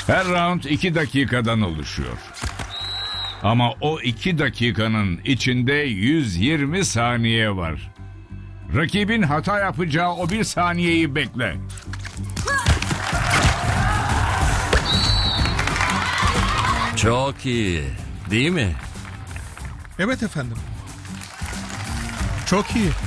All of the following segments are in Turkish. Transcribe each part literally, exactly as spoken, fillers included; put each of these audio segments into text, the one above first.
Her round iki dakikadan oluşuyor. Ama o iki dakikanın içinde yüz yirmi saniye var. Rakibin hata yapacağı o bir saniyeyi bekle. Çok iyi, değil mi? Evet efendim. Çok iyi.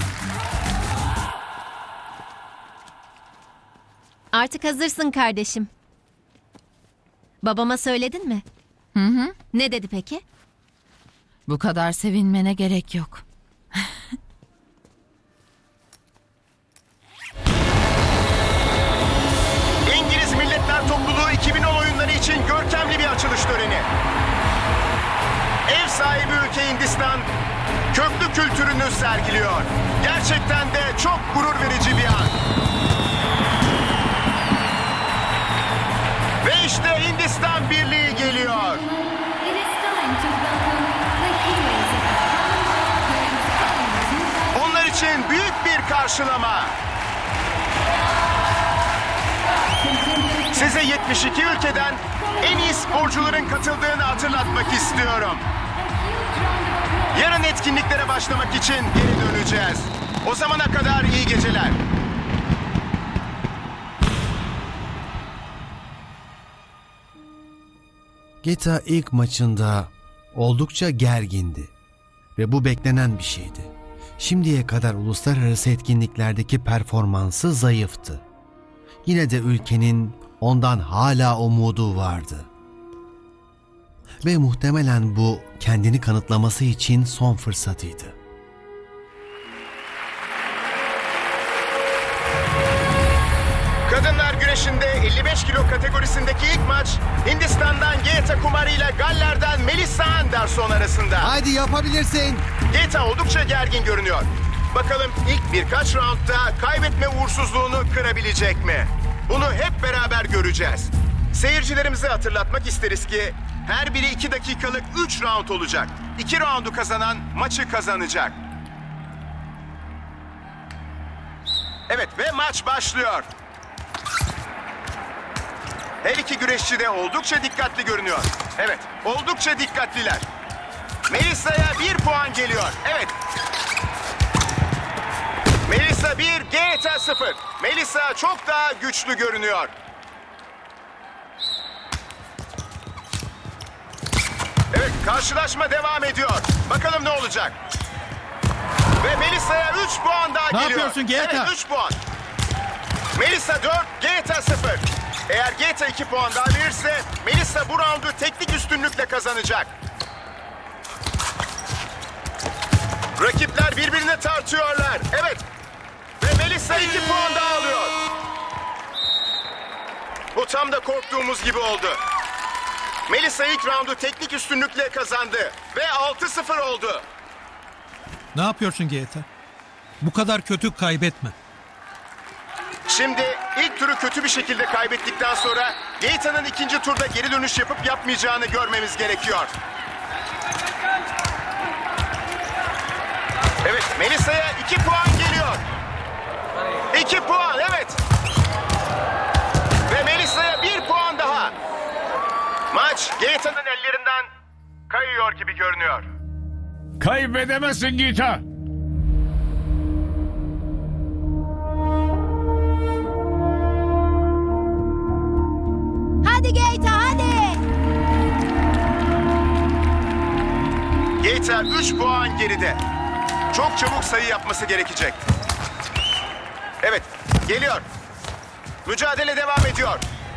Artık hazırsın kardeşim. Babama söyledin mi? Hı hı. Ne dedi peki? Bu kadar sevinmene gerek yok. İngiliz Milletler Topluluğu iki bin on oyunları için görkemli bir açılış töreni. Ev sahibi ülke Hindistan köklü kültürünü sergiliyor. Gerçekten de çok gurur verici bir an. Ve işte Hindistan Birliği geliyor. Onlar için büyük bir karşılama. Size yetmiş iki ülkeden en iyi sporcuların katıldığını hatırlatmak istiyorum. Yarın etkinliklere başlamak için geri döneceğiz. O zamana kadar iyi geceler. Geeta ilk maçında oldukça gergindi ve bu beklenen bir şeydi. Şimdiye kadar uluslararası etkinliklerdeki performansı zayıftı. Yine de ülkenin ondan hala umudu vardı. Ve muhtemelen bu kendini kanıtlaması için son fırsatıydı. Kadınlar güreşinde elli beş kilo kategorisindeki ilk maç Hindistan'dan Geeta Kumari ile Galler'den Melissa Anderson arasında. Haydi yapabilirsin. Geeta oldukça gergin görünüyor. Bakalım ilk birkaç roundda kaybetme uğursuzluğunu kırabilecek mi? Bunu hep beraber göreceğiz. Seyircilerimize hatırlatmak isteriz ki her biri iki dakikalık üç round olacak. İki roundu kazanan maçı kazanacak. Evet ve maç başlıyor. Her iki güreşçi de oldukça dikkatli görünüyor. Evet, oldukça dikkatliler. Melissa'ya bir puan geliyor. Evet. Melissa bir, Geeta sıfır. Melissa çok daha güçlü görünüyor. Evet, karşılaşma devam ediyor. Bakalım ne olacak? Ve Melissa'ya üç puan daha Ne geliyor. yapıyorsun Geeta? Evet, üç puan. Melissa dört, Geeta sıfır. Eğer Geeta iki puan daha verirse Melissa bu roundu teknik üstünlükle kazanacak. Rakipler birbirini tartıyorlar. Evet. Ve Melissa iki puan daha alıyor. Bu tam da korktuğumuz gibi oldu. Melissa ilk roundu teknik üstünlükle kazandı. Ve altı sıfır oldu. Ne yapıyorsun Geeta? Bu kadar kötü kaybetme. Şimdi ilk turu kötü bir şekilde kaybettikten sonra Geeta'nın ikinci turda geri dönüş yapıp yapmayacağını görmemiz gerekiyor. Evet, Melissa'ya iki puan geliyor. iki puan, evet. Ve Melissa'ya bir puan daha. Maç Geeta'nın ellerinden kayıyor gibi görünüyor. Kaybedemezsin Geeta. Hadi Geeta hadi. Geeta üç puan geride. Çok çabuk sayı yapması gerekecek. Evet, geliyor. Mücadele devam ediyor.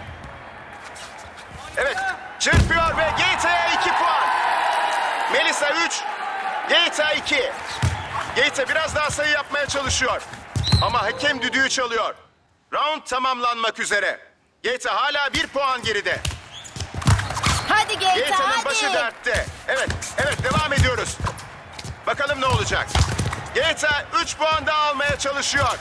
Evet, çırpıyor ve Geeta'ya iki puan. Melissa üç, Geeta iki. Geeta biraz daha sayı yapmaya çalışıyor. Ama hakem düdüğü çalıyor. Round tamamlanmak üzere. Geeta hala bir puan geride. Hadi Geeta Geeta'nın hadi. başı dertte. Evet, evet devam ediyoruz. Bakalım ne olacak. Geeta üç puan daha almaya çalışıyor.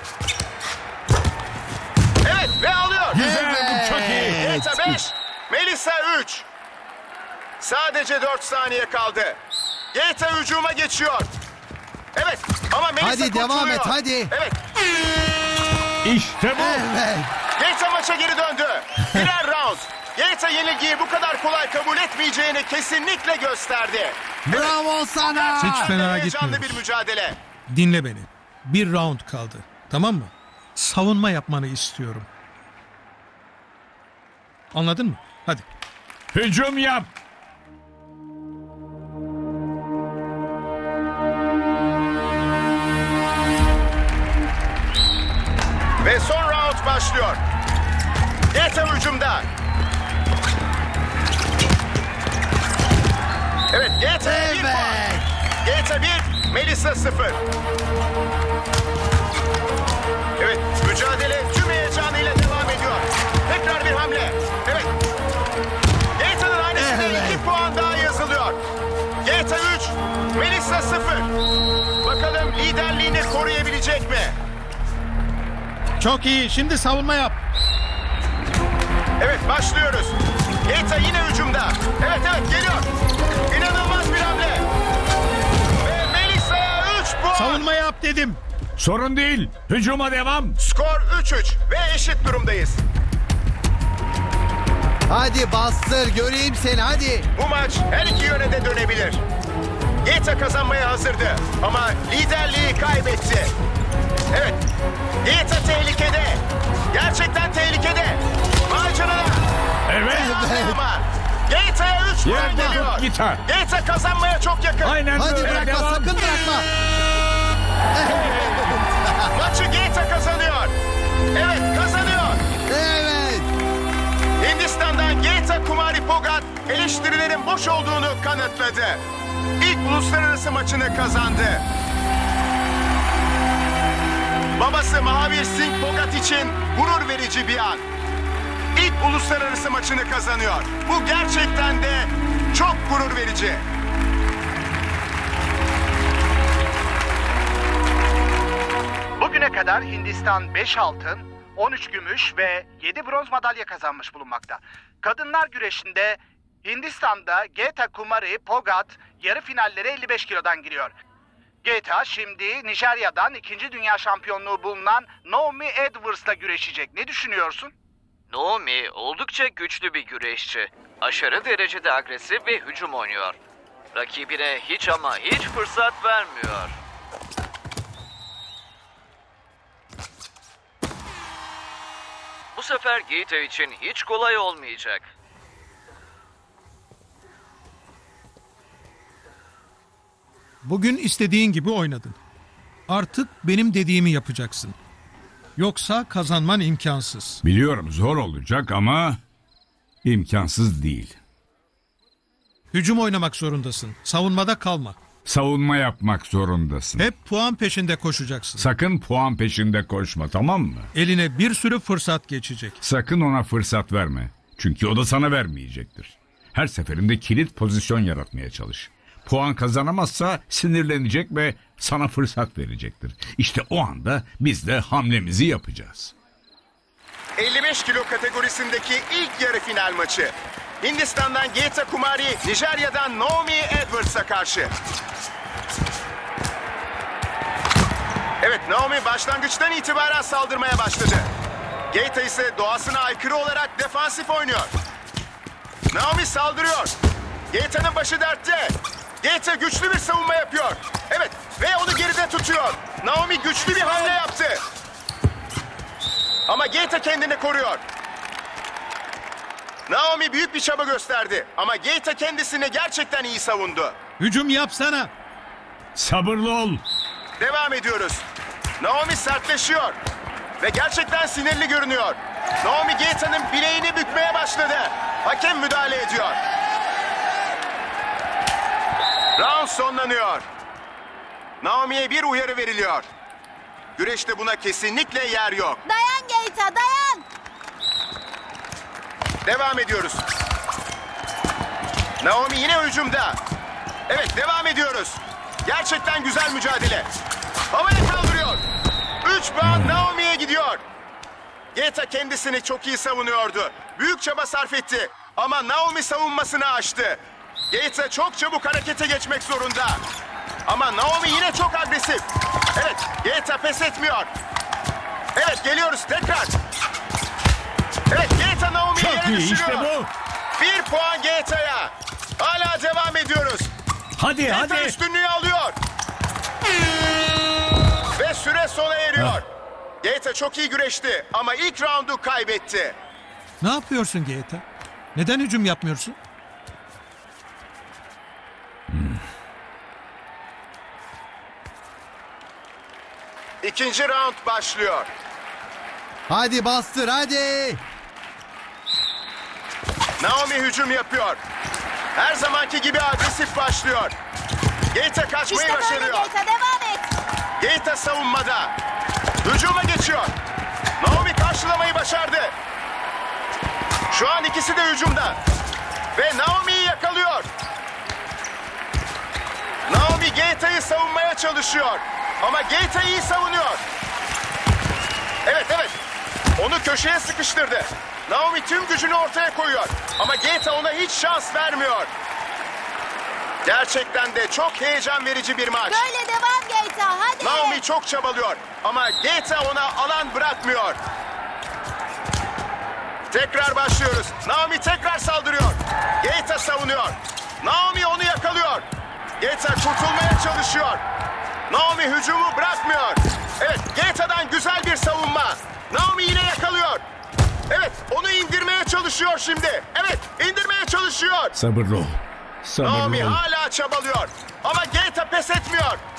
Evet ve alıyor. Güzel, bu çok iyi. Geeta beş, Melissa üç. Sadece dört saniye kaldı. Geeta hücuma geçiyor. Evet ama Melissa Hadi devam kurtuluyor. et, hadi. Evet, İşte bu. Evet. Geeta maça geri döndü. Birer round. Geita yenilgiyi bu kadar kolay kabul etmeyeceğini kesinlikle gösterdi. Bravo sana. Hiç fena Heyecanlı gitmiyoruz. bir mücadele. Dinle beni. Bir round kaldı. Tamam mı? Savunma yapmanı istiyorum. Anladın mı? Hadi. Hücum yap. Ve son round başlıyor. Geita hücumda. Evet, Geita'ya bir puan. Geita bir, Melissa sıfır. Evet, mücadele tüm heyecanıyla devam ediyor. Tekrar bir hamle. Evet. Geita'nın hanesine iki puan daha yazılıyor. Geita üç, Melissa sıfır. Bakalım liderliğini koruyabilecek mi? Çok iyi. Şimdi savunma yap. Evet, başlıyoruz. Geita yine hücumda. Evet evet geliyor. İnanılmaz bir hamle. Ve Melissa'ya üç puan. Savunma yap dedim. Sorun değil. Hücuma devam. Skor üç üç ve eşit durumdayız. Hadi bastır göreyim seni hadi. Bu maç her iki yöne de dönebilir. Geita kazanmaya hazırdı ama liderliği kaybetti. Evet, Geita tehlikede. Gerçekten tehlikede. Vay canına. Evet. Ama Geita'ya üç puan Yerde geliyor. tut Geita. Geita kazanmaya çok yakın. Aynen Hadi böyle bırakma devam. sakın bırakma. Maçı Geita kazanıyor. Evet, kazanıyor. Evet. Hindistan'dan Geita Kumari Phogat eleştirilerin boş olduğunu kanıtladı. İlk uluslararası maçını kazandı. Babası Mahavir Singh Phogat için gurur verici bir an. İlk uluslararası maçını kazanıyor. Bu gerçekten de çok gurur verici. Bugüne kadar Hindistan beş altın, on üç gümüş ve yedi bronz madalya kazanmış bulunmakta. Kadınlar güreşinde Hindistan'da Geita Kumari Phogat yarı finallere elli beş kilodan giriyor. Geita şimdi Nijerya'dan ikinci dünya şampiyonluğu bulunan Naomi Edwards'la güreşecek. Ne düşünüyorsun? Naomi oldukça güçlü bir güreşçi. Aşırı derecede agresif ve hücum oynuyor. Rakibine hiç ama hiç fırsat vermiyor. Bu sefer Geita için hiç kolay olmayacak. Bugün istediğin gibi oynadın. Artık benim dediğimi yapacaksın. Yoksa kazanman imkansız. Biliyorum zor olacak ama imkansız değil. Hücum oynamak zorundasın. Savunmada kalma. Savunma yapmak zorundasın. Hep puan peşinde koşacaksın. Sakın puan peşinde koşma, tamam mı? Eline bir sürü fırsat geçecek. Sakın ona fırsat verme. Çünkü o da sana vermeyecektir. Her seferinde kilit pozisyon yaratmaya çalış. Puan kazanamazsa sinirlenecek ve sana fırsat verecektir. İşte o anda biz de hamlemizi yapacağız. elli beş kilo kategorisindeki ilk yarı final maçı. Hindistan'dan Geita Kumari, Nijerya'dan Naomi Edwards'a karşı. Evet, Naomi başlangıçtan itibaren saldırmaya başladı. Geita ise doğasına aykırı olarak defansif oynuyor. Naomi saldırıyor. Geita'nın başı dertte. Geita güçlü bir savunma yapıyor. Evet, ve onu geride tutuyor. Naomi güçlü bir hamle yaptı. Ama Geita kendini koruyor. Naomi büyük bir çaba gösterdi. Ama Geita kendisini gerçekten iyi savundu. Hücum yapsana. Sabırlı ol. Devam ediyoruz. Naomi sertleşiyor. Ve gerçekten sinirli görünüyor. Naomi Geita'nın bileğini bükmeye başladı. Hakem müdahale ediyor. Round sonlanıyor. Naomi'ye bir uyarı veriliyor. Güreşte buna kesinlikle yer yok. Dayan Geita, dayan. Devam ediyoruz. Naomi yine hücumda. Evet, devam ediyoruz. Gerçekten güzel mücadele. Havaya kaldırıyor. Üç puan Naomi'ye gidiyor. Geita kendisini çok iyi savunuyordu. Büyük çaba sarf etti. Ama Naomi savunmasını aştı. Geita çok çabuk harekete geçmek zorunda. Ama Naomi yine çok agresif. Evet, Geita pes etmiyor. Evet, geliyoruz tekrar. Evet, Geita Naomi'yi yere iyi. düşürüyor. İşte bu. Bir puan Geita'ya. Hala devam ediyoruz. Hadi Geita hadi. üstünlüğü alıyor. Ve süre sona eriyor. Geita çok iyi güreşti ama ilk roundu kaybetti. Ne yapıyorsun Geita? Neden hücum yapmıyorsun? İkinci round başlıyor. Hadi bastır hadi. Naomi hücum yapıyor. Her zamanki gibi agresif başlıyor. Geita kaçmayı İşte böyle başarıyor. Geita, devam et. Geita savunmada. Hücuma geçiyor. Naomi karşılamayı başardı. Şu an ikisi de hücumda. Ve Naomi'yi yakalıyor. Naomi Geita'yı savunmaya çalışıyor. Ama Geita iyi savunuyor. Evet evet. Onu köşeye sıkıştırdı. Naomi tüm gücünü ortaya koyuyor. Ama Geita ona hiç şans vermiyor. Gerçekten de çok heyecan verici bir maç. Böyle devam Geita, hadi. Naomi çok çabalıyor ama Geita ona alan bırakmıyor. Tekrar başlıyoruz. Naomi tekrar saldırıyor. Geita savunuyor. Naomi onu yakalıyor. Geita kurtulmaya çalışıyor. Naomi hücumu bırakmıyor. Evet, Geita'dan güzel bir savunma. Naomi yine yakalıyor. Evet, onu indirmeye çalışıyor şimdi. Evet, indirmeye çalışıyor. Sabırlı ol. Sabırlı Naomi ol. hala çabalıyor. Ama Geita pes etmiyor.